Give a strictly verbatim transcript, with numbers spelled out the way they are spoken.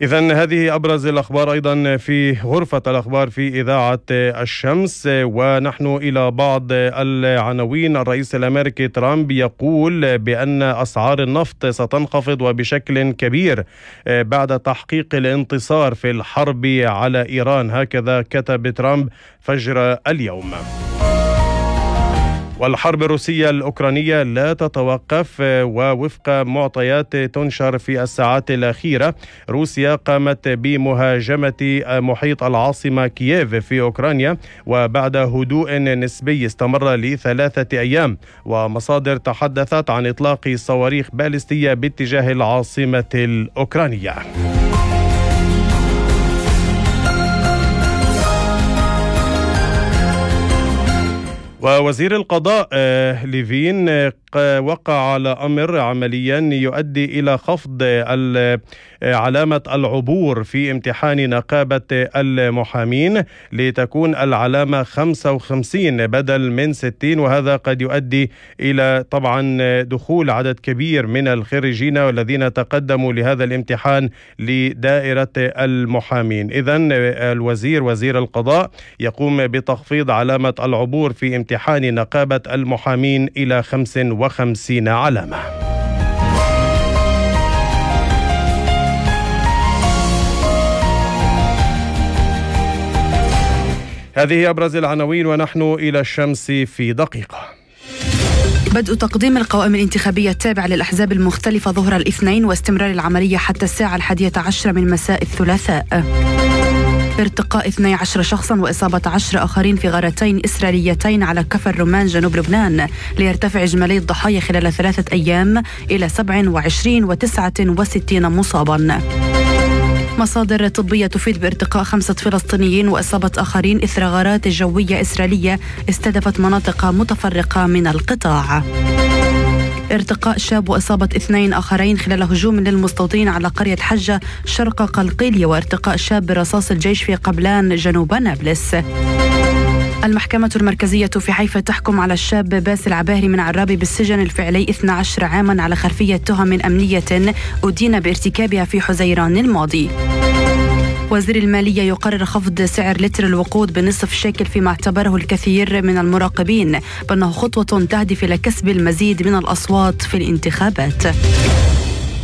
إذن هذه أبرز الأخبار أيضا في غرفة الأخبار في إذاعة الشمس. ونحن إلى بعض العناوين. الرئيس الأمريكي ترامب يقول بأن أسعار النفط ستنخفض وبشكل كبير بعد تحقيق الانتصار في الحرب على إيران. هكذا كتب ترامب فجر اليوم. والحرب الروسية الأوكرانية لا تتوقف، ووفق معطيات تنشر في الساعات الأخيرة روسيا قامت بمهاجمة محيط العاصمة كييف في أوكرانيا، وبعد هدوء نسبي استمر لثلاثة أيام. ومصادر تحدثت عن إطلاق صواريخ باليستية باتجاه العاصمة الأوكرانية. ووزير القضاء ليفين وقع على أمر عمليا يؤدي إلى خفض علامة العبور في امتحان نقابة المحامين لتكون العلامة خمسة وخمسين بدل من ستين، وهذا قد يؤدي إلى طبعا دخول عدد كبير من الخريجين والذين تقدموا لهذا الامتحان لدائرة المحامين. إذن الوزير وزير القضاء يقوم بتخفيض علامة العبور في امتحان نقابة المحامين إلى خمس وخمسين علامة. هذه أبرز العناوين، ونحن إلى الشمس في دقيقة. بدء تقديم القوائم الانتخابية التابعة للأحزاب المختلفة ظهر الاثنين، واستمرار العملية حتى الساعة الحادية عشر من مساء الثلاثاء. ارتقاء اثني عشر شخصا وإصابة عشر آخرين في غارتين إسرائيليتين على كفر رمان جنوب لبنان، ليرتفع إجمالي الضحايا خلال ثلاثة أيام إلى سبعة وعشرين وتسعة وستين مصابا. مصادر طبية تفيد بارتقاء خمسة فلسطينيين وإصابة آخرين إثر غارات جوية إسرائيلية استهدفت مناطق متفرقة من القطاع. ارتقاء شاب وإصابة اثنين آخرين خلال هجوم للمستوطنين على قرية حجة شرق قلقيلية، وارتقاء شاب برصاص الجيش في قبلان جنوب نابلس. المحكمة المركزية في حيفا تحكم على الشاب باسل عباهري من عرابي بالسجن الفعلي اثني عشر عاما على خلفية تهم أمنية أدين بارتكابها في حزيران الماضي. وزير المالية يقرر خفض سعر لتر الوقود بنصف شيكل، فيما اعتبره الكثير من المراقبين بأنه خطوة تهدف إلى كسب المزيد من الأصوات في الانتخابات.